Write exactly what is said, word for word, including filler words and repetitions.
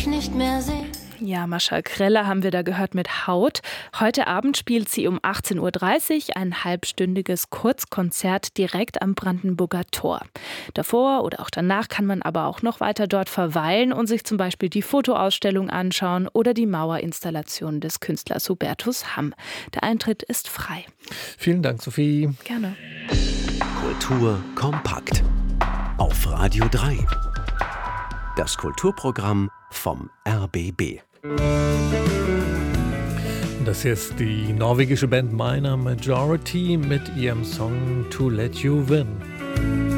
dich nicht mehr sehe. Ja, Mascha Greller haben wir da gehört mit Haut. Heute Abend spielt sie um achtzehn Uhr dreißig ein halbstündiges Kurzkonzert direkt am Brandenburger Tor. Davor oder auch danach kann man aber auch noch weiter dort verweilen und sich zum Beispiel die Fotoausstellung anschauen oder die Mauerinstallation des Künstlers Hubertus Hamm. Der Eintritt ist frei. Vielen Dank, Sophie. Gerne. Kultur kompakt auf Radio drei. Das Kulturprogramm vom R B B. Das hier ist die norwegische Band Minor Majority mit ihrem Song To Let You Win.